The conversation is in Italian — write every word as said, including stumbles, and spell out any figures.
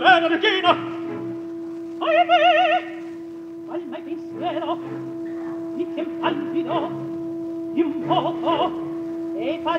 bella regina ahimè qual mai pensiero mi tien palpido di un poco e fa